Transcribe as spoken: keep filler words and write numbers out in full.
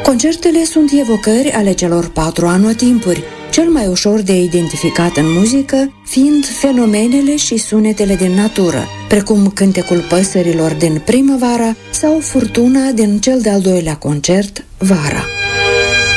Concertele sunt evocări ale celor patru anotimpuri, cel mai ușor de identificat în muzică fiind fenomenele și sunetele din natură, precum cântecul păsărilor din primăvară sau furtuna din cel de-al doilea concert, Vara.